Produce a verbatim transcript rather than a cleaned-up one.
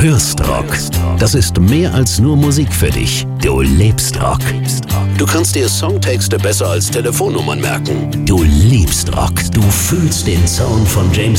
hörst Rock. Das ist mehr als nur Musik für dich. Du lebst Rock. Du kannst dir Songtexte besser als Telefonnummern merken. Du liebst Rock. Du fühlst den Sound von James